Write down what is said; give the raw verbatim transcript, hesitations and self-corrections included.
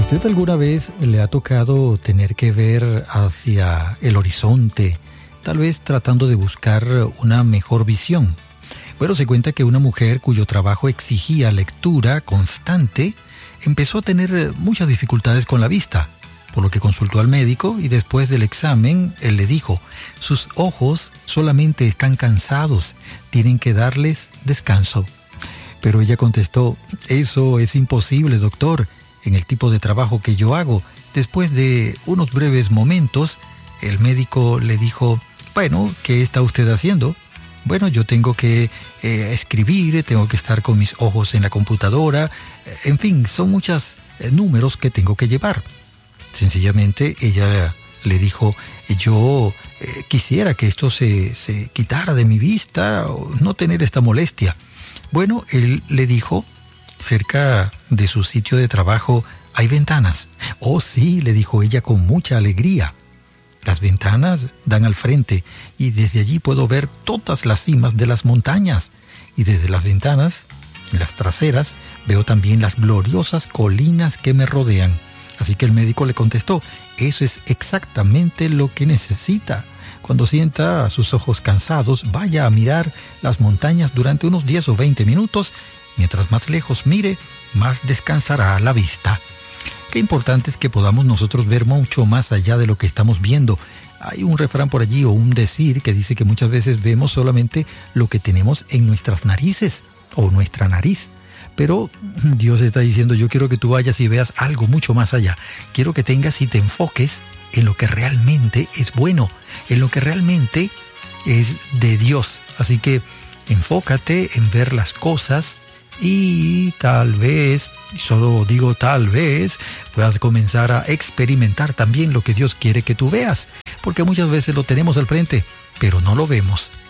¿Usted alguna vez le ha tocado tener que ver hacia el horizonte, tal vez tratando de buscar una mejor visión? Bueno, se cuenta que una mujer cuyo trabajo exigía lectura constante empezó a tener muchas dificultades con la vista, por lo que consultó al médico y después del examen él le dijo: sus ojos solamente están cansados, tienen que darles descanso. Pero ella contestó: eso es imposible, doctor. En el tipo de trabajo que yo hago. Después de unos breves momentos, el médico le dijo: bueno, ¿qué está usted haciendo? Bueno, yo tengo que eh, escribir, tengo que estar con mis ojos en la computadora, en fin, son muchos eh, números que tengo que llevar. Sencillamente ella le dijo: yo eh, quisiera que esto se, se quitara de mi vista, o no tener esta molestia. Bueno, él le dijo: cerca de su sitio de trabajo hay ventanas. Oh, sí, le dijo ella con mucha alegría. Las ventanas dan al frente y desde allí puedo ver todas las cimas de las montañas. Y desde las ventanas, las traseras, veo también las gloriosas colinas que me rodean. Así que el médico le contestó: eso es exactamente lo que necesita. Cuando sienta sus ojos cansados, vaya a mirar las montañas durante unos diez o veinte minutos. Mientras más lejos mire, más descansará la vista. Qué importante es que podamos nosotros ver mucho más allá de lo que estamos viendo. Hay un refrán por allí o un decir que dice que muchas veces vemos solamente lo que tenemos en nuestras narices o nuestra nariz. Pero Dios está diciendo: yo quiero que tú vayas y veas algo mucho más allá. Quiero que tengas y te enfoques en lo que realmente es bueno, en lo que realmente es de Dios. Así que enfócate en ver las cosas y tal vez, solo digo tal vez, puedas comenzar a experimentar también lo que Dios quiere que tú veas. Porque muchas veces lo tenemos al frente, pero no lo vemos.